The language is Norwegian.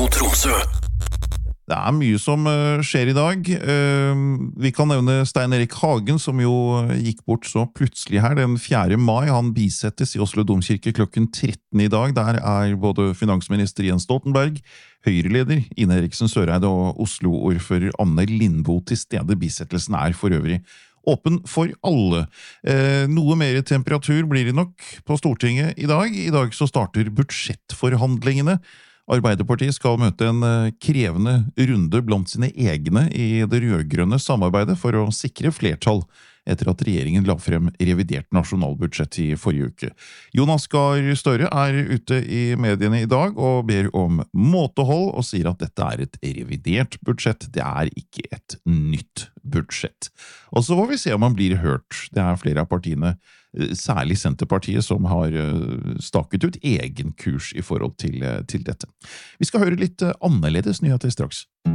Radio Tromsø. Det mye som skjer I dag. Vi kan nevne Stein Erik Hagen, som jo gikk bort så plutselig her den 4. mai. Han bisettes I Oslo Domkirke klokken 13 I dag. Der både finansminister Jens Stoltenberg, Høyre-leder Ine Eriksen Søreide og Oslo-ordfører Anne Lindboe til stede. Bisettelsen for øvrig åpen for alle. Noe mer temperatur blir det nok på Stortinget I dag. I dag så starter budsjettforhandlingene. Arbeiderpartiet skal møte en krevende runde blant sine egne I det rødgrønne samarbeidet for å sikre flertall etter at regjeringen la frem revidert nasjonalbudsjett I forrige uke. Jonas Gahr Støre ute I mediene I dag og ber om måtehold og sier at dette et revidert budsjett, det ikke et nytt budsjett. Og så får vi se om han blir hørt. Det flere av partiene, særlig Senterpartiet, som har staket ut egen kurs I forhold til dette. Vi skal høre litt annerledes nyheter straks.